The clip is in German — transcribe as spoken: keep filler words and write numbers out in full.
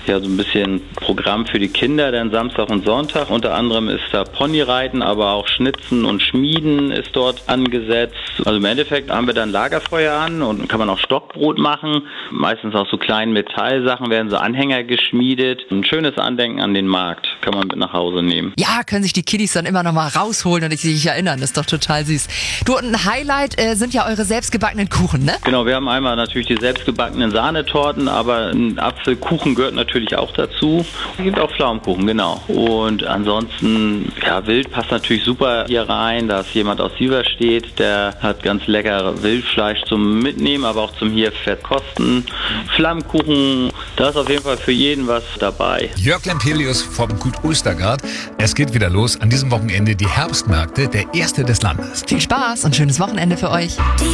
ja so ein bisschen Programm für die Kinder, dann Samstag und Sonntag. Unter anderem ist da Ponyreiten, aber auch Schnitzen und Schmieden ist dort angesetzt. Also im Endeffekt haben wir dann Lagerfeuer an und kann man auch Stockbrot machen. Meistens auch so kleine Metallsachen, werden so Anhänger geschmiedet. Ein schönes Andenken an den Markt kann man mit nach Hause nehmen. Ja, können sich die Kiddies dann immer noch mal rausholen und sich erinnern. Das ist doch total süß. Du, und ein Highlight äh, sind ja eure selbstgebackenen Kuchen, ne? Genau, wir haben einmal natürlich die selbstgebackenen Sahnetorten, aber ein Apfelkuchen gehört natürlich auch dazu. Es gibt auch Pflaumenkuchen, genau. Und ansonsten, ja, Wild passt natürlich super hier rein. Da ist jemand aus Sieverstedt, der hat ganz lecker Wildfleisch zum Mitnehmen, aber auch zum hier verkosten. Flammkuchen, da ist auf jeden Fall für jeden was dabei. Jörg Lampelius vom Gut Ostergaard. Es geht wieder los. An diesem Wochenende die Herbstmärkte, der erste des Landes. Viel Spaß und schönes Wochenende für euch.